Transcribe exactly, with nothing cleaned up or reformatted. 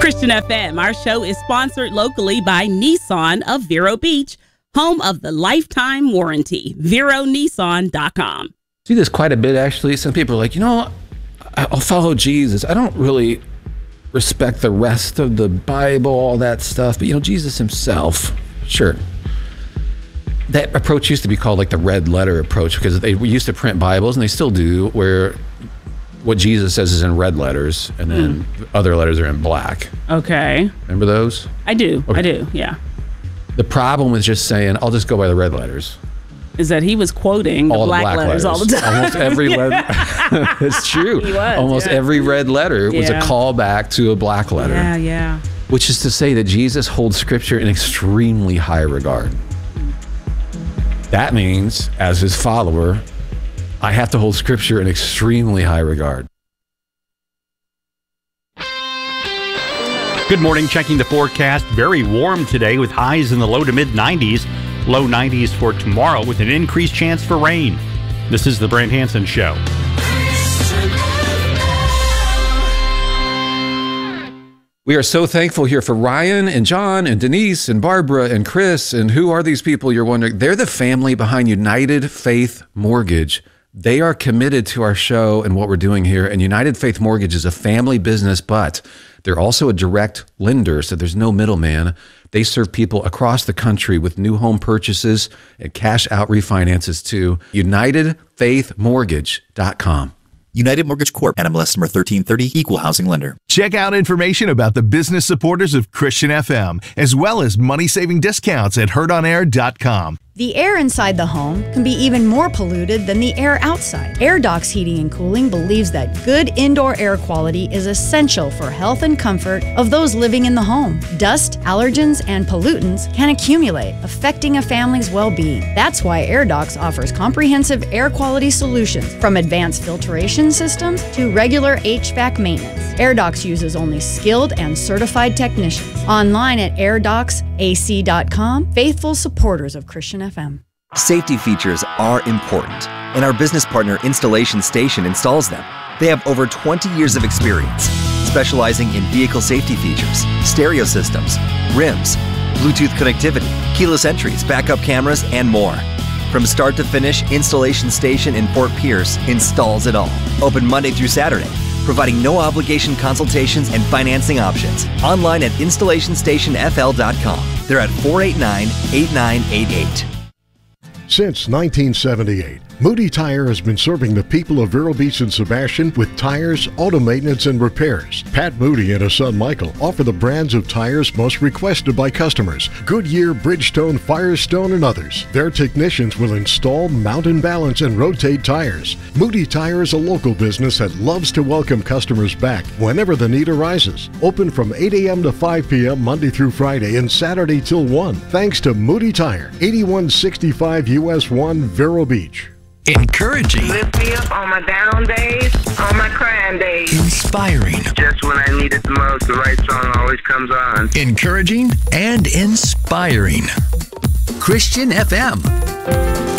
Christian F M. Our show is sponsored locally by Nissan of Vero Beach, home of the lifetime warranty. Vero Nissan dot com. See this quite a bit, actually. Some people are like, you know, I'll follow Jesus. I don't really respect the rest of the Bible, all that stuff. But, you know, Jesus himself, sure. That approach used to be called like the red letter approach, because they used to print Bibles, and they still do, where what Jesus says is in red letters, and then mm. other letters are in black. Okay. Remember those? I do. Okay. I do, yeah. The problem with just saying, I'll just go by the red letters, is that he was quoting the all black, the black letters, letters all the time. Almost every letter. It's true. He was, Almost yeah. every red letter was yeah. a callback to a black letter. Yeah, yeah. Which is to say that Jesus holds Scripture in extremely high regard. That means, as his follower, I have to hold Scripture in extremely high regard. Good morning. Checking the forecast. Very warm today with highs in the low to mid nineties. Low nineties for tomorrow with an increased chance for rain. This is the Brant Hansen Show. We are so thankful here for Ryan and John and Denise and Barbara and Chris. And who are these people, you're wondering? They're the family behind United Faith Mortgage. They are committed to our show and what we're doing here. And United Faith Mortgage is a family business, but they're also a direct lender, so there's no middleman. They serve people across the country with new home purchases and cash out refinances too. United Faith Mortgage dot com. United Mortgage Corp. N M L S number thirteen thirty, Equal Housing Lender. Check out information about the business supporters of Christian F M, as well as money-saving discounts at heard on air dot com. The air inside the home can be even more polluted than the air outside. AirDocs Heating and Cooling believes that good indoor air quality is essential for health and comfort of those living in the home. Dust, allergens, and pollutants can accumulate, affecting a family's well-being. That's why AirDocs offers comprehensive air quality solutions, from advanced filtration systems to regular H V A C maintenance. AirDocs uses only skilled and certified technicians. Online at air docs A C dot com, faithful supporters of Christian F M. Safety features are important, and our business partner Installation Station installs them. They have over twenty years of experience, specializing in vehicle safety features, stereo systems, rims, Bluetooth connectivity, keyless entries, backup cameras, and more. From start to finish, Installation Station in Fort Pierce installs it all. Open Monday through Saturday, providing no obligation consultations and financing options. Online at installation station F L dot com. They're at four eight nine, eight nine eight eight. Since nineteen seventy-eight, Moody Tire has been serving the people of Vero Beach and Sebastian with tires, auto maintenance, and repairs. Pat Moody and his son Michael offer the brands of tires most requested by customers: Goodyear, Bridgestone, Firestone, and others. Their technicians will install, mount and balance, and rotate tires. Moody Tire is a local business that loves to welcome customers back whenever the need arises. Open from eight a m to five p m Monday through Friday and Saturday till one. Thanks to Moody Tire, eighty-one sixty-five U S one, Vero Beach. Encouraging. Lift me up on my down days, on my crying days. Inspiring. Just when I need it the most, the right song always comes on. Encouraging and inspiring. Christian F M.